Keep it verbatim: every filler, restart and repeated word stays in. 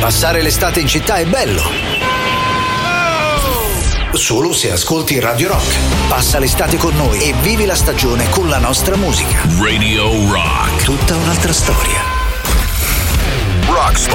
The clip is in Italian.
Passare l'estate in città è bello. Solo se ascolti Radio Rock. Passa l'estate con noi e vivi la stagione con la nostra musica. Radio Rock. Tutta un'altra storia. Rockstar.